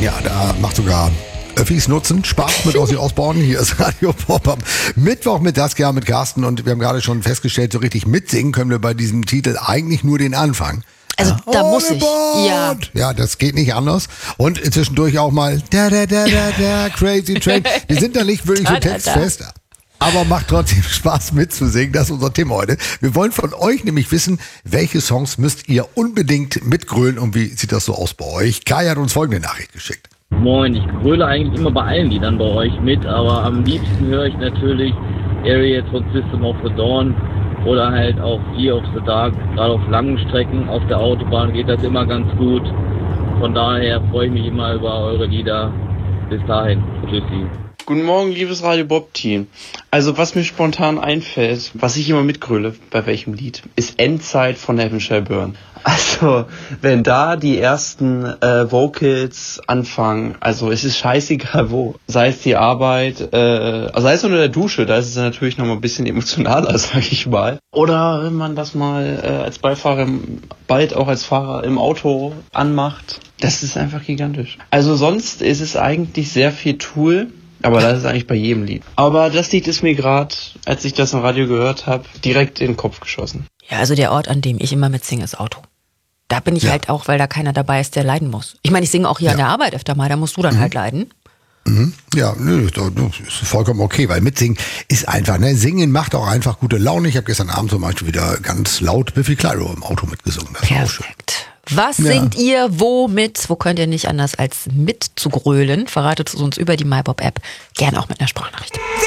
Ja, da macht sogar Öffis nutzen. Spaß mit Ozzy Osbourne. Hier ist Radio Pop am Mittwoch mit Saskia, mit Carsten. Und wir haben gerade schon festgestellt, so richtig mitsingen können wir bei diesem Titel eigentlich nur den Anfang. Also da muss ich. Ja. Ja, das geht nicht anders. Und zwischendurch auch mal Crazy Train. Wir sind da nicht wirklich so textfest. Aber macht trotzdem Spaß mitzusingen. Das ist unser Thema heute. Wir wollen von euch nämlich wissen, welche Songs müsst ihr unbedingt mitgrölen und wie sieht das so aus bei euch? Kai hat uns folgende Nachricht geschickt. Moin, ich gröle eigentlich immer bei allen Liedern bei euch mit, aber am liebsten höre ich natürlich Areas von System of a Down oder halt auch Fear of the Dark. Gerade auf langen Strecken auf der Autobahn geht das immer ganz gut. Von daher freue ich mich immer über eure Lieder. Bis dahin, tschüssi. Guten Morgen, liebes Radio Bob-Team. Also was mir spontan einfällt, was ich immer mitgröle, bei welchem Lied, ist Endzeit von Heaven Shall Burn. Also, wenn da die ersten Vocals anfangen, also es ist scheißegal wo, sei es die Arbeit, sei es unter der Dusche, da ist es natürlich noch mal ein bisschen emotionaler, sag ich mal. Oder wenn man das mal als Beifahrer, bald auch als Fahrer im Auto anmacht, das ist einfach gigantisch. Also sonst ist es eigentlich sehr viel Tool, aber das ist eigentlich bei jedem Lied. Aber das Lied ist mir gerade, als ich das im Radio gehört habe, direkt in den Kopf geschossen. Ja, also der Ort, an dem ich immer mitsinge, ist Auto. Da bin ich halt auch, weil da keiner dabei ist, der leiden muss. Ich meine, ich singe auch hier an der Arbeit öfter mal, da musst du dann halt leiden. Ja, nö, das ist vollkommen okay, weil mitsingen ist einfach, ne? Singen macht auch einfach gute Laune. Ich habe gestern Abend zum Beispiel wieder ganz laut Biffy Clyro im Auto mitgesungen. Das war auch schön. Perfekt. Was singt ihr wo mit? Wo könnt ihr nicht anders als mit zu grölen? Verratet es uns über die MyBob-App. Gerne auch mit einer Sprachnachricht.